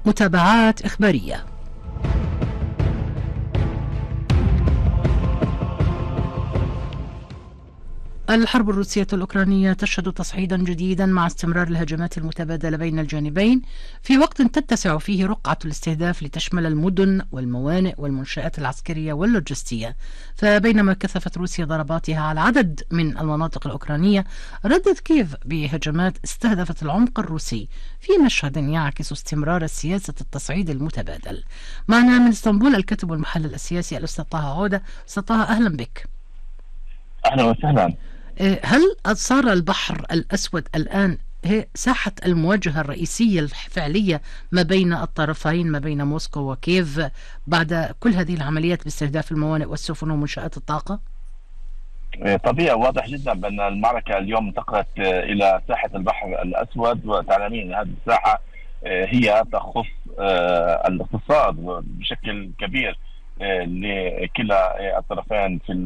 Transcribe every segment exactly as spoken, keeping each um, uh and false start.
متابعات إخبارية. الحرب الروسية الأوكرانية تشهد تصعيدا جديدا مع استمرار الهجمات المتبادلة بين الجانبين في وقت تتسع فيه رقعة الاستهداف لتشمل المدن والموانئ والمنشآت العسكرية واللوجستية. فبينما كثفت روسيا ضرباتها على عدد من المناطق الأوكرانية، ردت كييف بهجمات استهدفت العمق الروسي في مشهد يعكس استمرار سياسة التصعيد المتبادل. معنا من اسطنبول الكاتب والمحلل السياسي الأستاذ طه عودة. أستاذ طه، أهلا بك. أهلا وسهلا. هل صار البحر الأسود الآن هي ساحة المواجهة الرئيسية الفعلية ما بين الطرفين، ما بين موسكو وكييف، بعد كل هذه العمليات باستهداف الموانئ والسفن ومنشآت الطاقة؟ طبيعي واضح جدا بأن المعركة اليوم انتقلت إلى ساحة البحر الأسود، وتعلمين هذه الساحة هي تخص الاقتصاد بشكل كبير لكلا الطرفين. في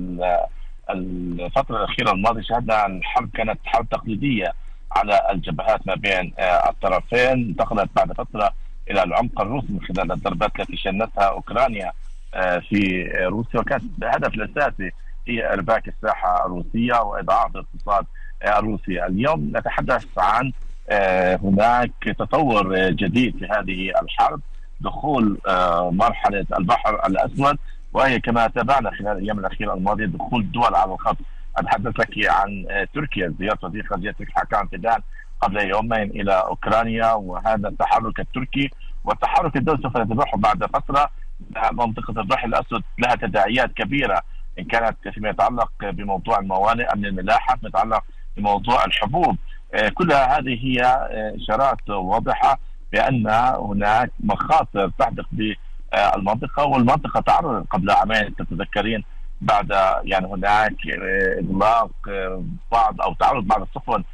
الفترة الأخيرة الماضية شهدنا عن حرب كانت حرب تقليدية على الجبهات ما بين الطرفين، انتقلت بعد فترة إلى العمق الروسي من خلال الضربات التي شنتها أوكرانيا في روسيا، وكانت الهدف الأساسي هي إرباك الساحة الروسية وإضعاف الاقتصاد الروسي. اليوم نتحدث عن هناك تطور جديد في هذه الحرب، دخول مرحلة البحر الأسود، وهي كما تابعنا خلال الايام الاخيره الماضيه دخول دول على الخط. اتحدث لك عن تركيا، زياره وزير خارجيه تركيا حكام فيدان قبل يومين الى اوكرانيا، وهذا التحرك التركي والتحرك الدولي سوف يتبعه بعد فتره. منطقه البحر الاسود لها تداعيات كبيره، ان كانت فيما يتعلق بموضوع الموانئ، امن الملاحه، فيما يتعلق بموضوع الحبوب. كلها هذه هي اشارات واضحه بان هناك مخاطر تحدث ب المنطقة، والمنطقة تعرضت قبل عامين تتذكرين بعد يعني هناك إغلاق بعض أو تعرض بعض السفن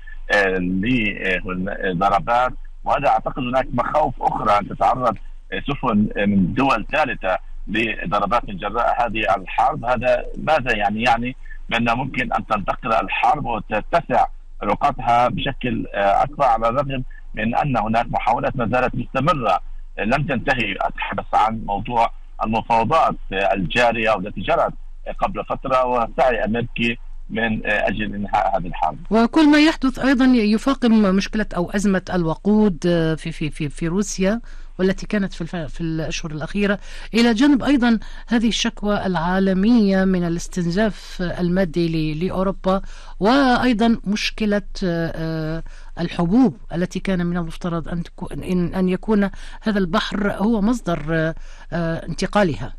لضربات، وهذا أعتقد هناك مخاوف أخرى أن تتعرض سفن من دول ثالثة لضربات من جراء هذه الحرب. هذا ماذا يعني؟ يعني بأن ممكن أن تنتقل الحرب وتتسع رقعتها بشكل أكبر، على الرغم من أن هناك محاولات ما زالت مستمرة لم تنتهي. أتحدث عن موضوع المفاوضات الجارية والتي جرت قبل فترة، وسعي أمريكي من أجل إنهاء هذه الحرب. وكل ما يحدث أيضا يفاقم مشكلة أو أزمة الوقود في في في في روسيا، والتي كانت في في الأشهر الأخيرة، إلى جانب أيضا هذه الشكوى العالمية من الاستنزاف المادي لأوروبا، وأيضا مشكلة الحبوب التي كان من المفترض أن أن يكون هذا البحر هو مصدر انتقالها.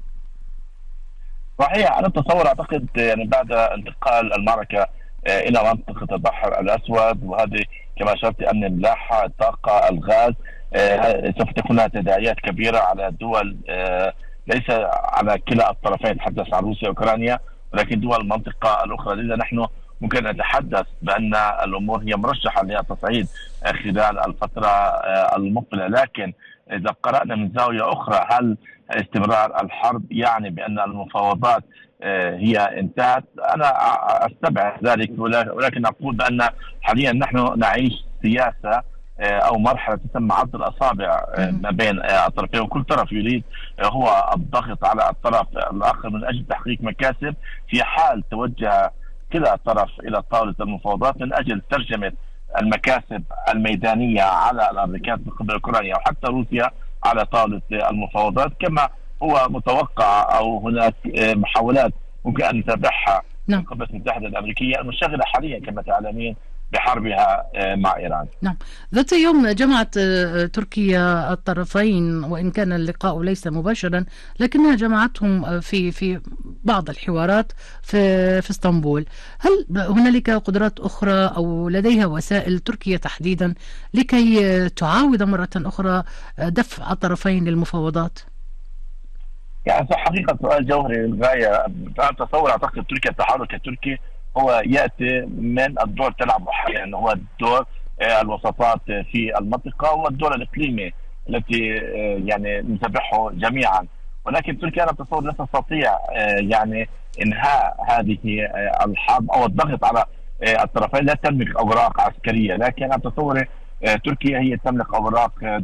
صحيح، أنا أتصور أعتقد يعني بعد انتقال المعركة إلى منطقة البحر الأسود، وهذه كما أشرت أمن الملاحة، الطاقة، الغاز، سوف تكون لها تداعيات كبيرة على الدول، ليس على كلا الطرفين، تحدث عن روسيا وأوكرانيا، ولكن دول المنطقة الأخرى. لذا نحن ممكن نتحدث بأن الأمور هي مرشحة للتصعيد خلال الفترة المقبلة. لكن إذا قرأنا من زاوية أخرى، هل استمرار الحرب يعني بأن المفاوضات هي انتهت؟ أنا أستبعد ذلك، ولكن أقول بأن حاليا نحن نعيش سياسة أو مرحلة تسمى عض الأصابع ما بين الطرفين، وكل طرف يريد هو الضغط على الطرف الآخر من أجل تحقيق مكاسب. في حال توجه كلا طرف إلى طاولة المفاوضات من أجل ترجمة المكاسب الميدانية على الأمريكان من قبل أوكرانيا، وحتى روسيا على طاولة المفاوضات كما هو متوقع، أو هناك محاولات ممكن أن نتابعها من قبل الولايات المتحدة الأمريكية المشتغلة حاليا كما تعلمين بحربها مع إيران. نعم، ذات يوم جمعت تركيا الطرفين، وإن كان اللقاء ليس مباشرا لكنها جمعتهم في في بعض الحوارات في في اسطنبول. هل هنالك قدرات أخرى أو لديها وسائل تركيا تحديدا لكي تعاود مرة أخرى دفع الطرفين للمفاوضات؟ يعني حقيقة سؤال جوهري للغاية. أنا أتصور أعتقد تركيا، التحرك التركي هو يأتي من الدور تلعب حاليا، هو الدور الوساطات في المنطقة والدور الإقليمي التي يعني نتابعه جميعا. ولكن تركيا أنا أتصور لا تستطيع يعني إنهاء هذه الحرب أو الضغط على الطرفين. لا تملك أوراق عسكرية، لكن أنا أتصور تركيا هي تملك أوراق